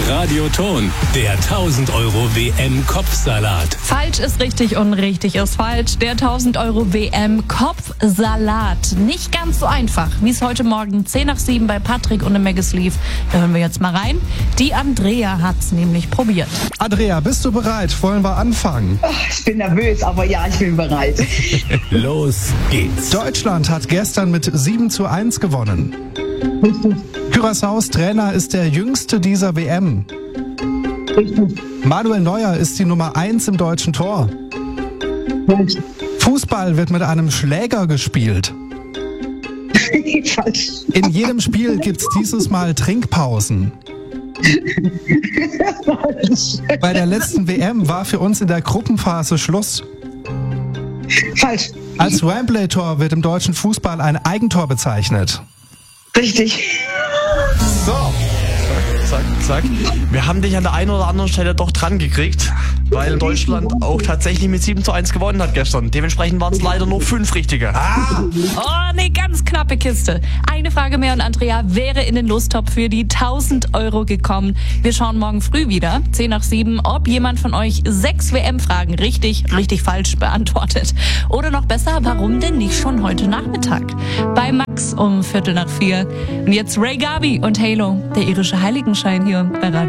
Radioton, der 1000 Euro WM-Kopfsalat. Falsch ist richtig und richtig ist falsch. Der 1000 Euro WM-Kopfsalat. Nicht ganz so einfach, wie es heute Morgen 10 nach 7 bei Patrick und im Megas lief. Da hören wir jetzt mal rein. Die Andrea hat's nämlich probiert. Andrea, bist du bereit? Wollen wir anfangen? Ich bin nervös, aber ja, ich bin bereit. Los geht's. Deutschland hat gestern mit 7:1 gewonnen. Curaçaos Trainer ist der jüngste dieser WM. Manuel Neuer ist die Nummer 1 im deutschen Tor. Fußball wird mit einem Schläger gespielt. Falsch. In jedem Spiel gibt's dieses Mal Trinkpausen. Bei der letzten WM war für uns in der Gruppenphase Schluss. Falsch. Als Wembley-Tor wird im deutschen Fußball ein Eigentor bezeichnet. Richtig. So. Zack. Wir haben dich an der einen oder anderen Stelle doch dran gekriegt, weil Deutschland auch tatsächlich mit 7:1 gewonnen hat gestern. Dementsprechend waren es leider nur 5 richtige. Oh, eine ganz knappe Kiste. Eine Frage mehr und Andrea wäre in den Lostopf für die 1000 Euro gekommen. Wir schauen morgen früh wieder, 10 nach 7, ob jemand von euch 6 WM-Fragen richtig falsch beantwortet. Oder noch besser, warum denn nicht schon heute Nachmittag? Bei Max um 3:45. Und jetzt Ray Gaby und Halo, der irische Heiligenschein hier bei Radio.